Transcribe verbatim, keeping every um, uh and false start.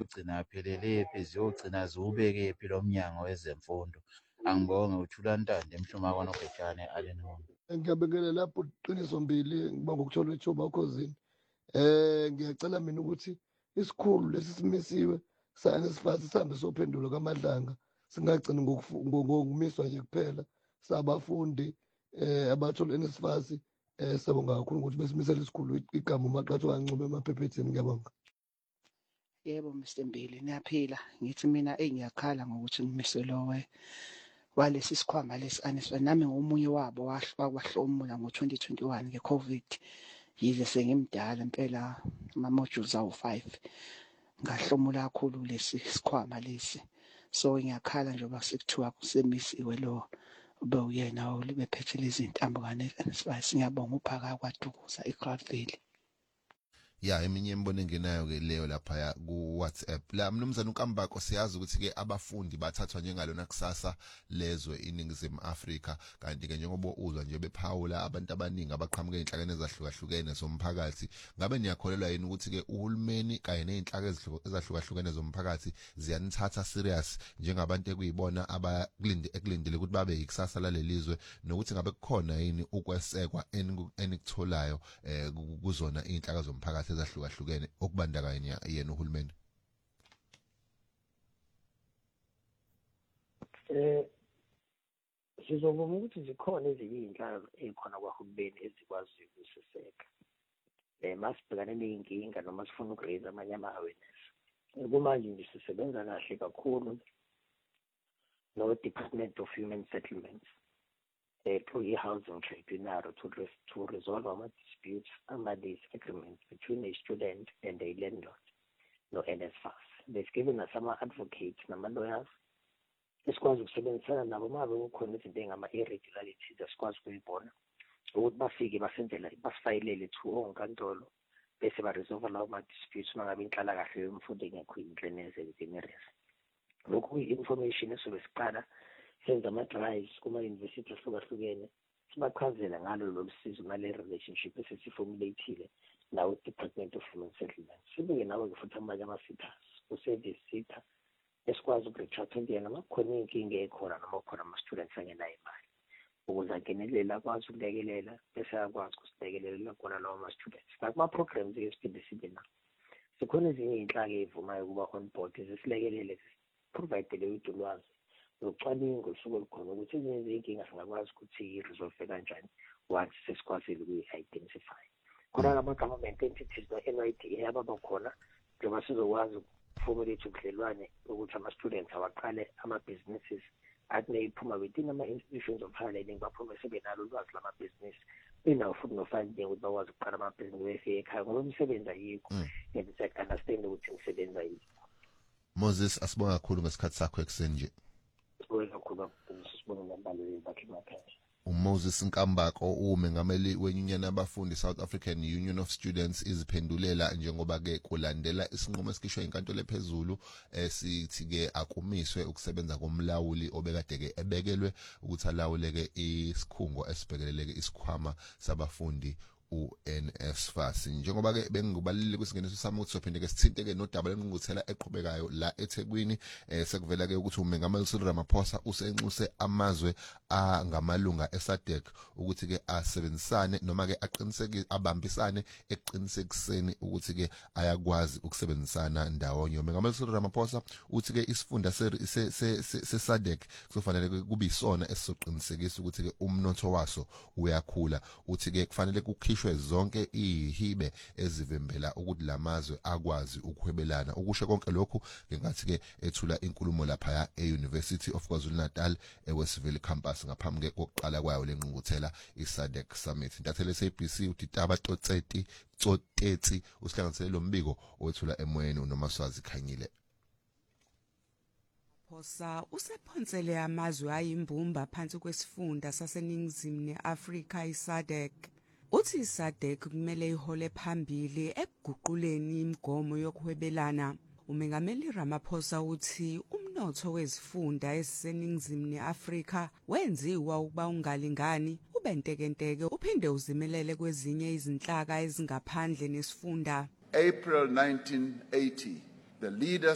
ziyogcina phelelепhi ziyogcina ziwubekephi lo mnyango wezemfundo. Angibonge uThula Ntande emhluma kwaNobhejane Allenhome. Ngiyabingelela lapho Qiniso Mbili ngibonga ukuthola ithuba ukhosini. Eh ngiyacela mina ukuthi isikhulu lesi simisiwe saNSFAS sihambe sophendula kaMadlanga singagcini ngokumiswa nje kuphela sabafundi eh abathola NSFAS eh sabonga kakhulu ukuthi besimisela isikhulu igama uMaqatho kaNcube emaphephetini. Ngiyabonga. Yebo Mister Mbili niyaphila. Ngithi mina engiyakhala ngokuthi ngimiselwe walesi sikhwama lesi aniswa nami ngomunye wabo wahlomula ngo twenty twenty-one ngeCovid. Yize sengimdala impela ama-modules awu five. Ngahlomula kakhulu lesi sikhwama lesi. So ngiyakhala njengoba sekuthiwa kusemisiwe lo bewuyena olibephethe lezi intambo kane siyabonga uphaka kwaDukuza eCloudville. Ya eminye imibono engenayo ke leyo lapha ku WhatsApp. La mnumzana uKambako siyazi ukuthi ke abafundi bathathwa njengalona kusasa lezwe iningizimu Afrika, kanti ke njengoba uzwa nje bephawula abantu abaningi abaqhamuke enhlakeni ezahlukahlukene zomphakathi. Ngabe niyakholelwa yini ukuthi ke uhulumeni kanye nezinhlaka ezahlukahlukene zomphakathi ziyanithatha serious njengabantu ekuyibona abalinde ekulindele ukuthi babe ikusasa lalelizwe, nokuthi ngabe kukhona yini ukwesekwa eniktholayo eh kuzona izinhlaka zomphakathi ezahlukahlukene okubandakanya yena uhulumeni? Eh sizobona ukuthi zikhona ezinye izinhlaka ezikhona kwahulumeni ezikwazi ukuseseka. Eh masibhekane neyinkinga noma sifuna ukuraise amanye ama-awareness. Kumanje nje sisebenza kahle kakhulu no Department of Human Settlements uh, through e-housing tribunal to, res to resolve our disputes under this agreement between a student and a landlord, no NSFAS. They've given us some advocates, nama lawyers. Esikwazi ukusebenzisana nabo uma kukhona izinto engama-irregularities esikwazi ukuyibona ukuthi bafike basenzela basifayilele to onkantolo bese baresolve lawo ma-disputes uma ngabe inhlalakahle yomfundi engekho yinhle neze within areas. Lokhu kuyi-information esobe siqala senza ama-drives kuma-university ahlukahlukene sibachazela ngalo lolu sizo ngale relationship esesiformulatile nawo Department of Human Settlements. Sibuke nawo futhi amanye ama-sitters u-service sitter esikwazi ukuretract yena uma kukhona inkinga ekhona noma kukhona ama-students angenayo imali ukuze angenelele akwazi ukulekelela bese akwazi ukusilekelela khona lawo ma-students. Kuma-programs esiphinde sibe nawo sikhona ezinye iy'nhlaka ey'vumayo ukuba on board zisilekelele provide lewethu ulwazi nokucwaningo olusuke olukhona ukuthi ezinye zey'nkinga singakwazi ukuthi i-resolve kanjani once sesikwazile ukuyi-identify. Khona ama-government entities no-N Y D A ababakhona njengoba sizokwazi ukuformulate ubudlelwane ukuthi ama-students awaqale ama-businesses athi neyiphuma within ama-institutions of higher learning baphume sebenalo ulwazi lama-business benawo futhi no-funding ukuthi bakwazi ukuqala amabhizinisi befike ekhaya ngoba umsebenzi ayikho and siya-understand ukuthi umsebenzi ayikho. Moses, asibonga kakhulu ngesikhathi sakho ekuseni nje. uMoses Nkambako umengameli wenyunyana yabafundi South African Union of Students iziphendulela njengoba ke kulandela isinqumo esikhishwa inkantolo ephezulu esithi ke akumiswe ukusebenza komlawuli obekade ke ebekelwe ukuthi alawuleke isikhungo esibhekeleleke isikhwama sabafundi u-NSFAS. Njengoba ke bengubalile kwisingeniso sami ukuthi sophinde ke sithinte ke nodaba lengqungquthela eqhubekayo la eThekwini eh sekuvela ke ukuthi uMengameli Cyril Ramaphosa usenxuse amazwe angamalunga eSADC ukuthi ke asebenzisane noma ke aqiniseke abambisane eqinisekiseni ukuthi ke ayakwazi ukusebenzisana ndawonye. uMengameli Cyril Ramaphosa uthi ke isifunda seSADC kufanele kube isona esizoqinisekisa ukuthi ke umnotho waso uyakhula. Uthi ke kufanele kukhishwe zonke ihibe ezivembela ukuthi lamazwe akwazi ukuhwebelana. Ukusho konke lokhu ngingathi ke ethula inkulumo lapha e-University of KwaZulu-Natal eWestville campus ngaphambi ke kokuqala kwayo lengqungquthela iSADC Summit. Ntathele S A B C uTitaba Totseti Tsotetsi usihlanganisele lo mbiko owethula emoyeni uNomaswazi Khanyile. Phosa usephonsele amazwe ayimbumba phansi kwesifunda saseningizimu neAfrika iSADC. Uthi iSADC kumele ihole phambili ekuguquleni imigomo yokuhwebelana. uMengameli Ramaphosa uthi umnotho wezifunda eziseningizimu neAfrika wenziwa ukuba ungalingani ubentekenteke uphinde uzimelele kwezinye izinhlaka ezingaphandle nesifunda. April nineteen eighty, the leaders